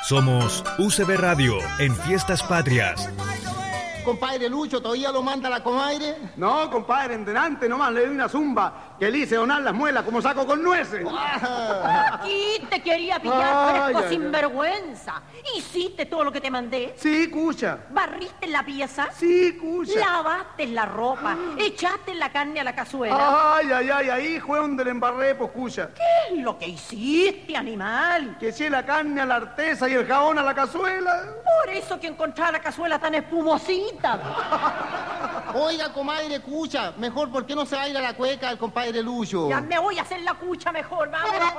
Somos UCB Radio en Fiestas Patrias. Compadre Lucho, ¿todavía lo manda la comadre? No, compadre, en delante nomás le doy una zumba que le hice donar las muelas como saco con nueces. Aquí te quería pillar, fresco sinvergüenza. ¿Hiciste todo lo que te mandé? Sí, cucha. ¿Barriste la pieza? Sí, cucha. ¿Lavaste la ropa? ¿Echaste la carne a la cazuela? Ay, ahí fue donde le embarré, pues, cucha. ¿Qué es lo que hiciste, animal? Que eché la carne a la artesa y el jabón a la cazuela. Por eso que encontraba la cazuela tan espumosita. Oiga, comadre Cucha, mejor, ¿por qué no se va a ir a la cueca el compadre Lucho? Ya me voy a hacer la cucha mejor, vamos.